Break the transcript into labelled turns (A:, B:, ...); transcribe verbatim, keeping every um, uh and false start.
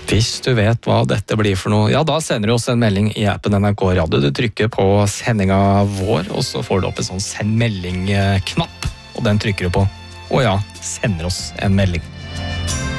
A: Hvis du vet hva dette blir for noe, ja, da sender du oss en melding i appen N R K Radio. Du trykker på sendinga vår, og så får du opp en sånn send melding-knapp, og den trykker du på. Og ja, sender oss en melding.